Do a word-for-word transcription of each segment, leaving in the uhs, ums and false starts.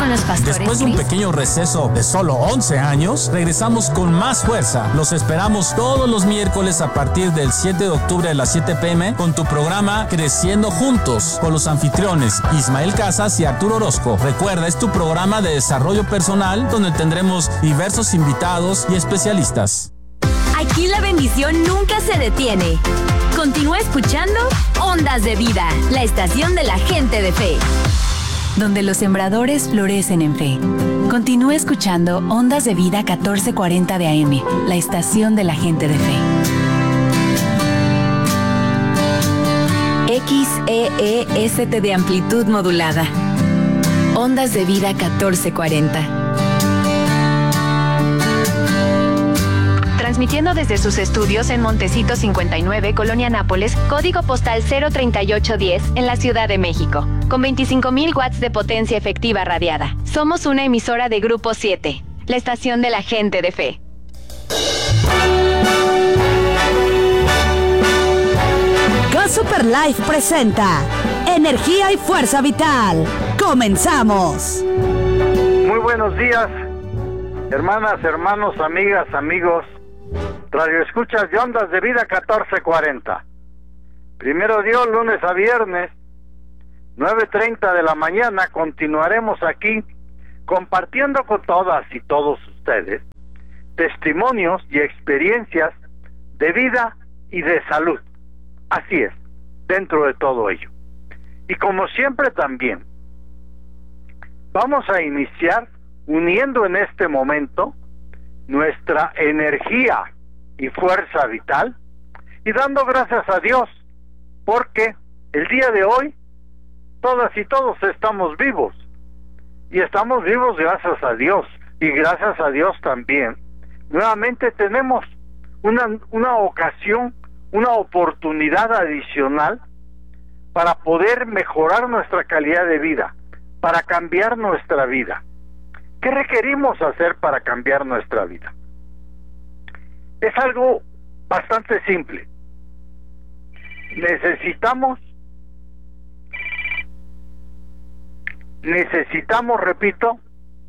con los pastores. Después de un pequeño receso de solo once años, regresamos con más fuerza. Los esperamos todos los miércoles a partir del siete de octubre a las siete pe eme con tu programa Creciendo Juntos, con los anfitriones Ismael Casas y Arturo Orozco. Recuerda, es tu programa de desarrollo personal donde tendremos diversos invitados y especialistas. Aquí la bendición nunca se detiene. Continúa escuchando Ondas de Vida, la estación de la gente de fe, donde los sembradores florecen en fe. Continúa escuchando Ondas de Vida catorce cuarenta de A M, la estación de la gente de fe. X E E S T de amplitud modulada. Ondas de Vida catorce cuarenta. Transmitiendo desde sus estudios en Montecito cincuenta y nueve, Colonia Nápoles, código postal cero treinta y ocho diez, en la Ciudad de México, con veinticinco mil watts de potencia efectiva radiada. Somos una emisora de Grupo siete, la estación de la gente de fe. Go Super Life presenta Energía y Fuerza Vital. ¡Comenzamos! Muy buenos días, hermanas, hermanos, amigas, amigos, radio escuchas de Ondas de Vida catorce cuarenta. Primero Dios, lunes a viernes, nueve treinta de la mañana, continuaremos aquí compartiendo con todas y todos ustedes testimonios y experiencias de vida y de salud. Así es, dentro de todo ello. Y como siempre también, vamos a iniciar uniendo en este momento nuestra energía y fuerza vital y dando gracias a Dios, porque el día de hoy todas y todos estamos vivos, y estamos vivos gracias a Dios, y gracias a Dios también nuevamente tenemos una, una ocasión, una oportunidad adicional para poder mejorar nuestra calidad de vida, para cambiar nuestra vida. ¿Qué requerimos hacer para cambiar nuestra vida? Es algo bastante simple. Necesitamos, necesitamos, repito,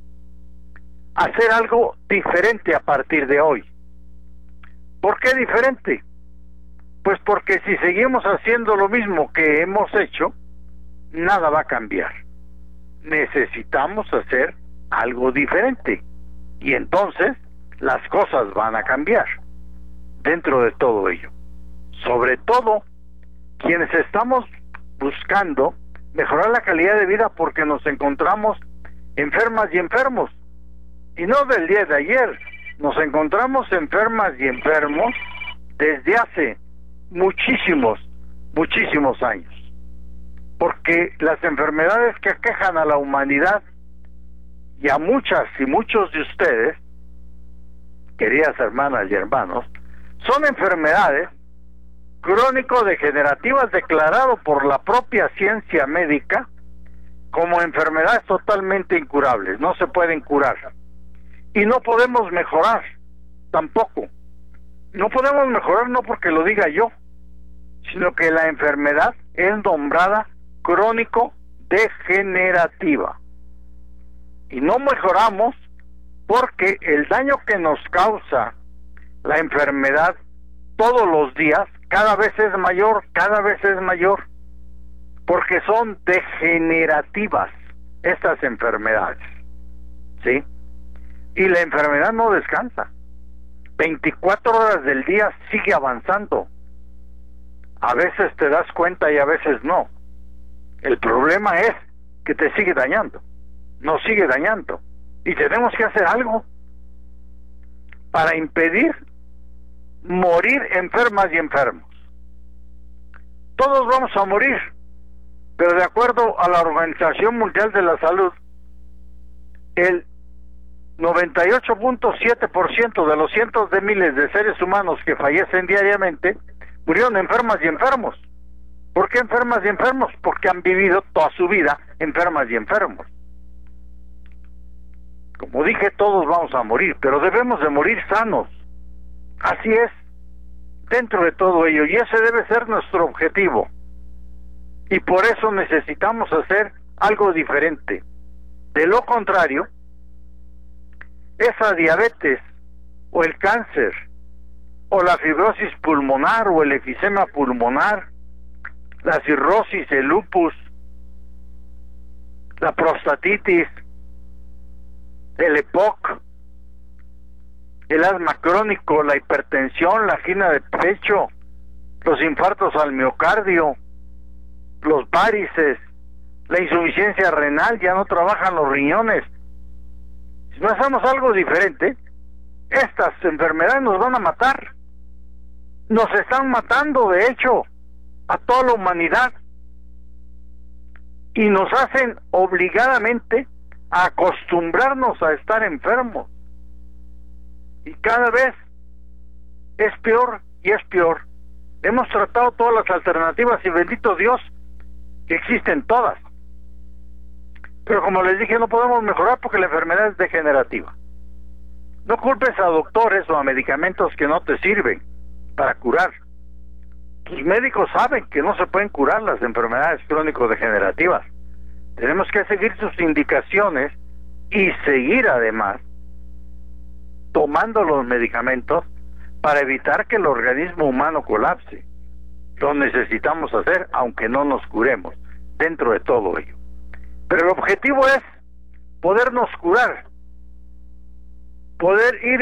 hacer algo diferente a partir de hoy. ¿Por qué diferente? Pues porque si seguimos haciendo lo mismo que hemos hecho, nada va a cambiar. Necesitamos hacer algo diferente, y entonces las cosas van a cambiar dentro de todo ello. Sobre todo quienes estamos buscando mejorar la calidad de vida porque nos encontramos enfermas y enfermos, y no del día de ayer, nos encontramos enfermas y enfermos desde hace muchísimos, muchísimos años, porque las enfermedades que aquejan a la humanidad y a muchas y muchos de ustedes, queridas hermanas y hermanos, son enfermedades crónico-degenerativas declarado por la propia ciencia médica como enfermedades totalmente incurables. No se pueden curar y no podemos mejorar tampoco. No podemos mejorar no porque lo diga yo, sino que la enfermedad es nombrada crónico-degenerativa. Y no mejoramos porque el daño que nos causa la enfermedad todos los días cada vez es mayor, cada vez es mayor, porque son degenerativas estas enfermedades, ¿sí? Y la enfermedad no descansa, veinticuatro horas del día sigue avanzando. A veces te das cuenta y a veces no. El problema es que te sigue dañando, nos sigue dañando, y tenemos que hacer algo para impedir morir enfermas y enfermos. Todos vamos a morir, pero de acuerdo a la Organización Mundial de la Salud, el noventa y ocho punto siete por ciento de los cientos de miles de seres humanos que fallecen diariamente murieron enfermas y enfermos. ¿Por qué enfermas y enfermos? Porque han vivido toda su vida enfermas y enfermos. Como dije, todos vamos a morir, pero debemos de morir sanos. Así es, dentro de todo ello, y ese debe ser nuestro objetivo. Y por eso necesitamos hacer algo diferente. De lo contrario, esa diabetes o el cáncer o la fibrosis pulmonar o el efisema pulmonar, la cirrosis, el lupus, la prostatitis, el E P O C, el asma crónico, la hipertensión, la angina de pecho, los infartos al miocardio, los várices, la insuficiencia renal, ya no trabajan los riñones. Si no hacemos algo diferente, estas enfermedades nos van a matar. Nos están matando, de hecho, a toda la humanidad. Y nos hacen obligadamente a acostumbrarnos a estar enfermos. Y cada vez es peor y es peor. Hemos tratado todas las alternativas y bendito Dios que existen todas. Pero como les dije, no podemos mejorar porque la enfermedad es degenerativa. No culpes a doctores o a medicamentos que no te sirven para curar. Los médicos saben que no se pueden curar las enfermedades crónico-degenerativas. Tenemos que seguir sus indicaciones y seguir además tomando los medicamentos para evitar que el organismo humano colapse. Lo necesitamos hacer aunque no nos curemos dentro de todo ello. Pero el objetivo es podernos curar, poder ir